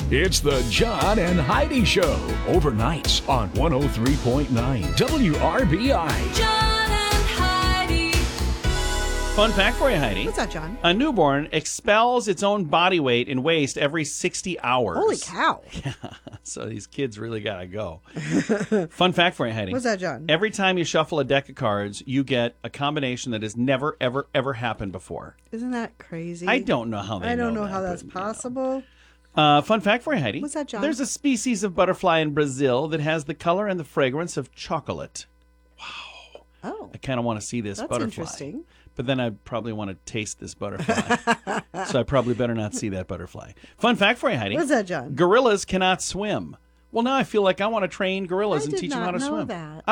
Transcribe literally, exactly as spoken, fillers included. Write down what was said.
It's the John and Heidi Show, overnights on one oh three point nine W R B I. John and Heidi. Fun fact for you, Heidi. What's that, John? A newborn expels its own body weight in waste every sixty hours. Holy cow. Yeah, so these kids really got to go. Fun fact for you, Heidi. What's that, John? Every time you shuffle a deck of cards, you get a combination that has never, ever, ever happened before. Isn't that crazy? I don't know how they I don't know know that, how that's but, you know. possible. Uh, fun fact for you, Heidi. What's that, John? There's a species of butterfly in Brazil that has the color and the fragrance of chocolate. Oh, I kind of want to see this that's butterfly. interesting. But then I probably want to taste this butterfly. So I probably better not see that butterfly. Fun fact for you, Heidi. What's that, John? Gorillas cannot swim. Well, now I feel like I want to train gorillas I and did teach them not how to know swim. that.